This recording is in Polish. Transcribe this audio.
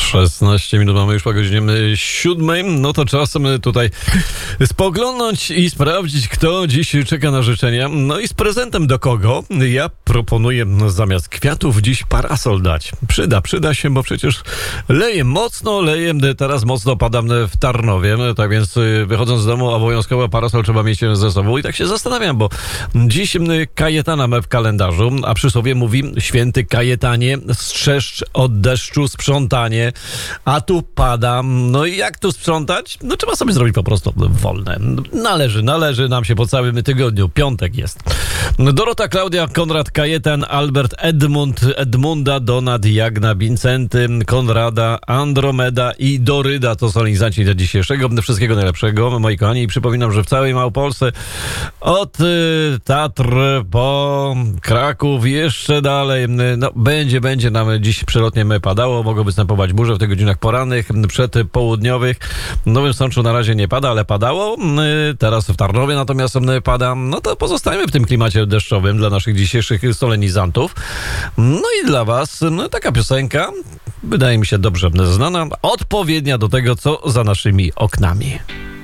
16 minut mamy już po godzinie 7. No to czasem tutaj spoglądnąć i sprawdzić, kto dziś czeka na życzenia. No i z prezentem do kogo? Ja proponuję zamiast kwiatów dziś parasol dać. Przyda się, bo przecież leje, teraz mocno padam w Tarnowie, tak więc wychodząc z domu obowiązkowo parasol trzeba mieć ze sobą i tak się zastanawiam, bo dziś Kajetana mamy w kalendarzu, a przysłowie mówi: święty Kajetanie, strzeż od deszczu sprzątanie, a tu pada. No i jak tu sprzątać? No trzeba sobie zrobić po prostu wolne. Należy nam się po całym tygodniu. Piątek jest. Dorota, Klaudia, Konrad, Kajetan, Albert, Edmunda, Donat, Jagna, Wincenty, Konrada, Andromeda i Doryda to solenizanci do dzisiejszego. Wszystkiego najlepszego, moi kochani. I przypominam, że w całej Małopolsce od Tatr po Kraków jeszcze dalej. No będzie nam dziś przelotnie padało. Mogą występować burze w tych godzinach porannych, przedpołudniowych. W Nowym Sączu na razie nie pada, ale padało. Teraz w Tarnowie natomiast pada. No to pozostajemy w tym klimacie deszczowym dla naszych dzisiejszych solenizantów. No i dla was taka piosenka, wydaje mi się dobrze znana, odpowiednia do tego, co za naszymi oknami.